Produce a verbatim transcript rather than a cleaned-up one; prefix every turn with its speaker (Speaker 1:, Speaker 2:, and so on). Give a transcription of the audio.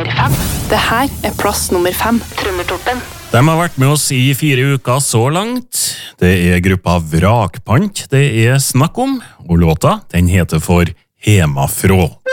Speaker 1: nummer fem.
Speaker 2: Det her er plass nummer fem.
Speaker 1: Trøndertoppen.
Speaker 3: De har vært med oss i fire uker så langt. Det er gruppa Vrakpant det er snakk om, og låta den heter for Hemafrå.